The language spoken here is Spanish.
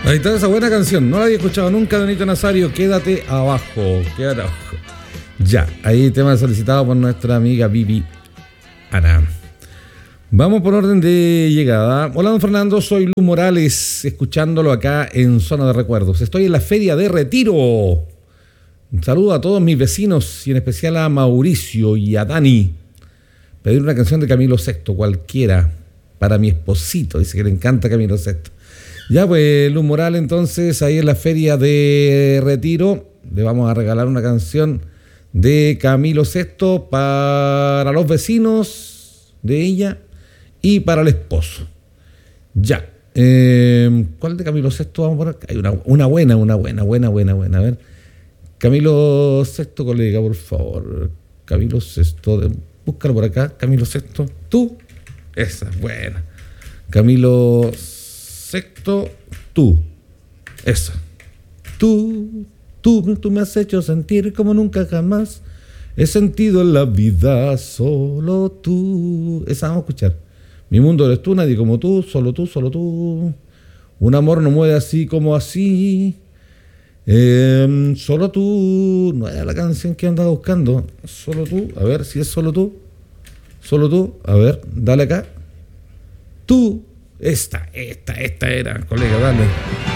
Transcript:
Ahí está esa buena canción. No la había escuchado nunca, Donito Nazario. Quédate abajo. Quédate abajo. Ya, ahí tema solicitado por nuestra amiga Vivi Ana. Vamos por orden de llegada. Hola, don Fernando, soy Luz Morales, escuchándolo acá en Zona de Recuerdos. Estoy en la Feria de Retiro. Un saludo a todos mis vecinos y en especial a Mauricio y a Dani. Pedir una canción de Camilo VI, cualquiera, para mi esposito. Dice que le encanta Camilo VI. Ya, pues, Luz Morales, entonces, ahí en la Feria de Retiro, le vamos a regalar una canción de Camilo VI para los vecinos de ella y para el esposo. Ya. ¿Cuál de Camilo VI vamos a poner? Hay una buena. A ver. Camilo VI, colega, por favor. Camilo VI. Búscalo por acá. Camilo VI. Tú. Esa es buena. Camilo VI. Tú. Esa. Tú me has hecho sentir como nunca jamás he sentido en la vida. Solo tú. Esa vamos a escuchar. Mi mundo eres tú, nadie como tú, solo tú, solo tú. Un amor no muere así como así. Solo tú. No era la canción que andaba buscando. Solo tú. A ver si es solo tú. Solo tú. A ver, dale acá. Tú. Esta era, colega, dale.